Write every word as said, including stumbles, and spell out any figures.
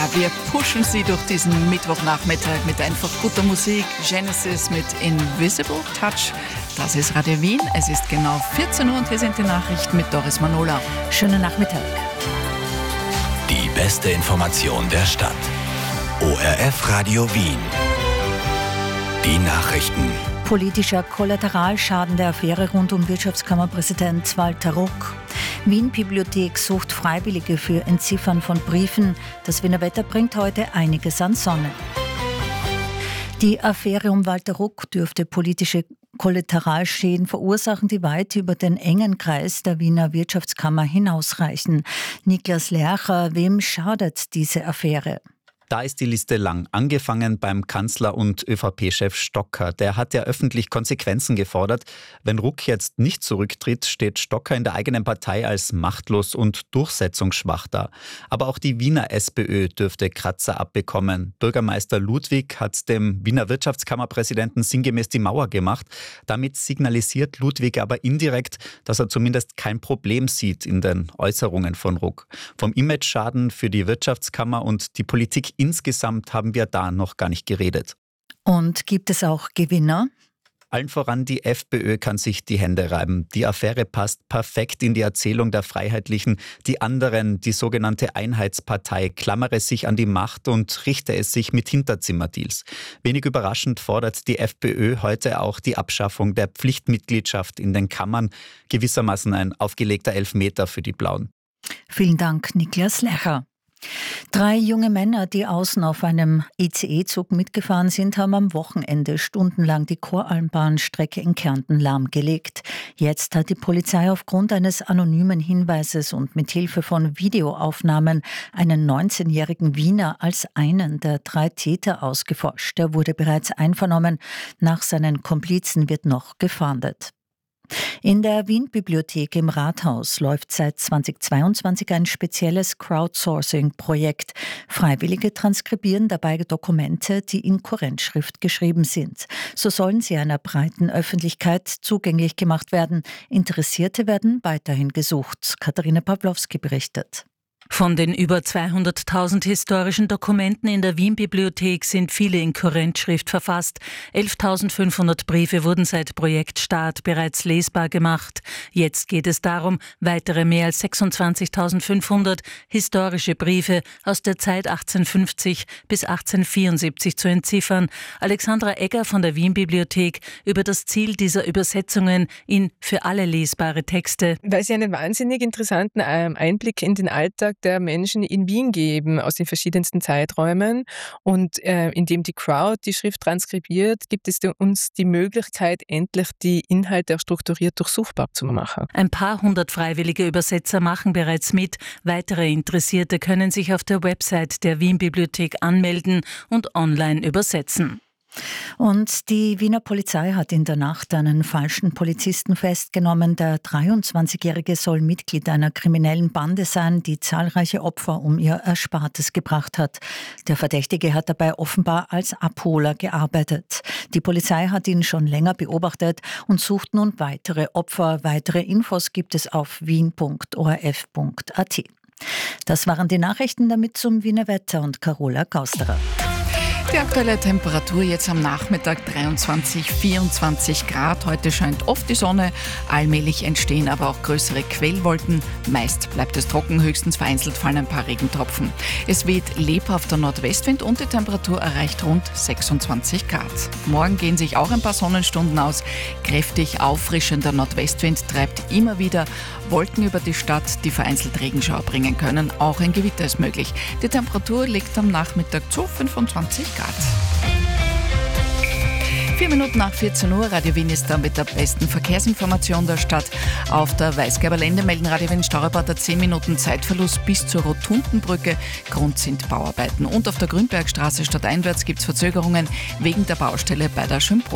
Ja, wir pushen Sie durch diesen Mittwochnachmittag mit einfach guter Musik. Genesis mit Invisible Touch. Das ist Radio Wien. Es ist genau vierzehn Uhr und hier sind die Nachrichten mit Doris Manola. Schönen Nachmittag. Die beste Information der Stadt. O R F Radio Wien. Die Nachrichten. Politischer Kollateralschaden der Affäre rund um Wirtschaftskammerpräsident Walter Ruck. Wien-Bibliothek sucht Freiwillige für Entziffern von Briefen. Das Wiener Wetter bringt heute einiges an Sonne. Die Affäre um Walter Ruck dürfte politische Kollateralschäden verursachen, die weit über den engen Kreis der Wiener Wirtschaftskammer hinausreichen. Niklas Lercher, wem schadet diese Affäre? Da ist die Liste lang. Angefangen beim Kanzler und ÖVP-Chef Stocker. Der hat ja öffentlich Konsequenzen gefordert. Wenn Ruck jetzt nicht zurücktritt, steht Stocker in der eigenen Partei als machtlos und durchsetzungsschwach da. Aber auch die Wiener SPÖ dürfte Kratzer abbekommen. Bürgermeister Ludwig hat dem Wiener Wirtschaftskammerpräsidenten sinngemäß die Mauer gemacht. Damit signalisiert Ludwig aber indirekt, dass er zumindest kein Problem sieht in den Äußerungen von Ruck. Vom Imageschaden für die Wirtschaftskammer und die Politik insgesamt haben wir da noch gar nicht geredet. Und gibt es auch Gewinner? Allen voran die FPÖ kann sich die Hände reiben. Die Affäre passt perfekt in die Erzählung der Freiheitlichen. Die anderen, die sogenannte Einheitspartei, klammere sich an die Macht und richte es sich mit Hinterzimmerdeals. Wenig überraschend fordert die FPÖ heute auch die Abschaffung der Pflichtmitgliedschaft in den Kammern. Gewissermaßen ein aufgelegter Elfmeter für die Blauen. Vielen Dank, Niklas Lercher. Drei junge Männer, die außen auf einem I C E-Zug mitgefahren sind, haben am Wochenende stundenlang die Koralmbahnstrecke in Kärnten lahmgelegt. Jetzt hat die Polizei aufgrund eines anonymen Hinweises und mit Hilfe von Videoaufnahmen einen neunzehnjährigen Wiener als einen der drei Täter ausgeforscht. Er wurde bereits einvernommen. Nach seinen Komplizen wird noch gefahndet. In der Wien-Bibliothek im Rathaus läuft seit zweitausendzweiundzwanzig ein spezielles Crowdsourcing-Projekt. Freiwillige transkribieren dabei Dokumente, die in Kurrentschrift geschrieben sind. So sollen sie einer breiten Öffentlichkeit zugänglich gemacht werden. Interessierte werden weiterhin gesucht. Katharina Pawlowski berichtet. Von den über zweihunderttausend historischen Dokumenten in der Wien-Bibliothek sind viele in Kurrentschrift verfasst. elftausendfünfhundert Briefe wurden seit Projektstart bereits lesbar gemacht. Jetzt geht es darum, weitere mehr als sechsundzwanzigtausendfünfhundert historische Briefe aus der Zeit achtzehnhundertfünfzig bis achtzehnhundertvierundsiebzig zu entziffern. Alexandra Egger von der Wien-Bibliothek über das Ziel dieser Übersetzungen in für alle lesbare Texte. Weil sie einen wahnsinnig interessanten Einblick in den Alltag der Menschen in Wien geben, aus den verschiedensten Zeiträumen. Und äh, indem die Crowd die Schrift transkribiert, gibt es uns die Möglichkeit, endlich die Inhalte auch strukturiert durchsuchbar zu machen. Ein paar hundert freiwillige Übersetzer machen bereits mit. Weitere Interessierte können sich auf der Website der Wien-Bibliothek anmelden und online übersetzen. Und die Wiener Polizei hat in der Nacht einen falschen Polizisten festgenommen. Der dreiundzwanzigjährige soll Mitglied einer kriminellen Bande sein, die zahlreiche Opfer um ihr Erspartes gebracht hat. Der Verdächtige hat dabei offenbar als Abholer gearbeitet. Die Polizei hat ihn schon länger beobachtet und sucht nun weitere Opfer. Weitere Infos gibt es auf wien punkt o r f punkt a t. Das waren die Nachrichten, damit zum Wiener Wetter und Carola Gausterer. Die aktuelle Temperatur jetzt am Nachmittag dreiundzwanzig, vierundzwanzig Grad. Heute scheint oft die Sonne, allmählich entstehen aber auch größere Quellwolken. Meist bleibt es trocken, höchstens vereinzelt fallen ein paar Regentropfen. Es weht lebhafter Nordwestwind und die Temperatur erreicht rund sechsundzwanzig Grad. Morgen gehen sich auch ein paar Sonnenstunden aus. Kräftig auffrischender Nordwestwind treibt immer wieder Wolken über die Stadt, die vereinzelt Regenschauer bringen können. Auch ein Gewitter ist möglich. Die Temperatur liegt am Nachmittag zu fünfundzwanzig Grad. Vier Minuten nach vierzehn Uhr, Radio Wien ist da mit der besten Verkehrsinformation der Stadt. Auf der Weißgerber Lände melden Radio Wien Staureporter zehn Minuten Zeitverlust bis zur Rotundenbrücke. Grund sind Bauarbeiten. Und auf der Grünbergstraße stadteinwärts gibt es Verzögerungen wegen der Baustelle bei der Schönbrunn.